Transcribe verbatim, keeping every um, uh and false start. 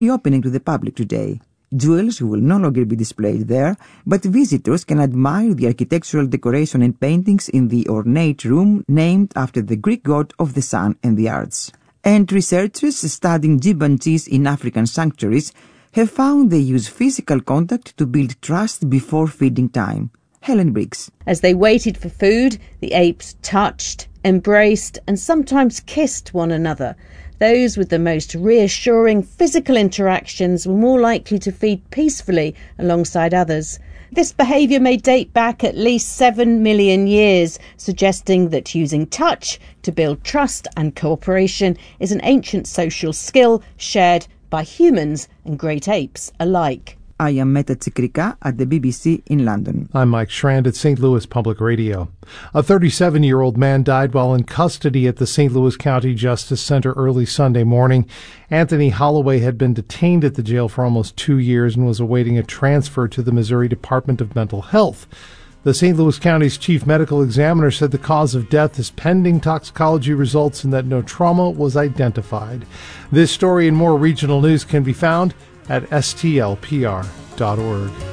opening to the public today. Jewels will no longer be displayed there, but visitors can admire the architectural decoration and paintings in the ornate room named after the Greek god of the sun and the arts. And researchers studying chimpanzees in African sanctuaries have found they use physical contact to build trust before feeding time. Helen Briggs. As they waited for food, the apes touched, embraced, and sometimes kissed one another. Those with the most reassuring physical interactions were more likely to feed peacefully alongside others. This behaviour may date back at least seven million years, suggesting that using touch to build trust and cooperation is an ancient social skill shared by humans and great apes alike. I am Meta Tsikrika at the B B C in London. I'm Mike Schrand at Saint Louis Public Radio. A thirty-seven-year-old man died while in custody at the Saint Louis County Justice Center early Sunday morning. Anthony Holloway had been detained at the jail for almost two years and was awaiting a transfer to the Missouri Department of Mental Health. The Saint Louis County's chief medical examiner said the cause of death is pending toxicology results and that no trauma was identified. This story and more regional news can be found at S T L P R dot org.